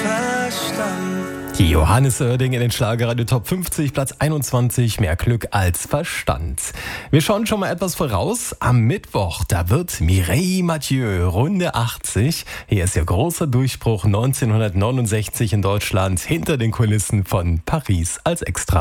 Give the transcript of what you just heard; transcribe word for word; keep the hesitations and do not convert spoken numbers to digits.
Verstand. Johannes Oerding in den Schlagerradio Top fünfzig, Platz einundzwanzig, mehr Glück als Verstand. Wir schauen schon mal etwas voraus. Am Mittwoch, da wird Mireille Mathieu, Runde achtzig. Hier ist ihr großer Durchbruch neunzehnhundertneunundsechzig in Deutschland, hinter den Kulissen von Paris als Extra.